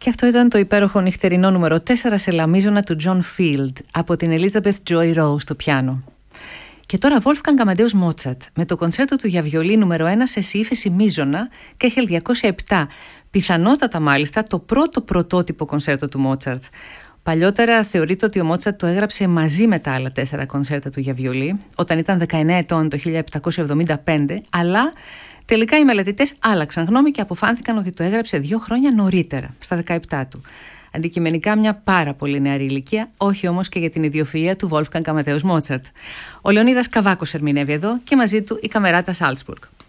Και αυτό ήταν το υπέροχο νυχτερινό νούμερο 4 σε λαμίζωνα του John Field από την Elizabeth Joy Rose στο πιάνο. Και τώρα Wolfgang Amadeus Mozart με το κονσέρτο του για βιολί νούμερο 1 σε σι ύφεση μίζωνα Κέχελ 207. Πιθανότατα μάλιστα το πρώτο πρωτότυπο κονσέρτο του Mozart. Παλιότερα θεωρείται ότι ο Μότσαρτ το έγραψε μαζί με τα άλλα 4 κονσέρτα του για βιολί, όταν ήταν 19 ετών το 1775, αλλά τελικά οι μελετητές άλλαξαν γνώμη και αποφάνθηκαν ότι το έγραψε 2 χρόνια νωρίτερα, στα 17 του. Αντικειμενικά μια πάρα πολύ νεαρή ηλικία, όχι όμως και για την ιδιοφυΐα του Wolfgang Amadeus Mozart. Ο Λεωνίδας Καβάκος ερμηνεύει εδώ και μαζί του η Καμεράτα Salzburg.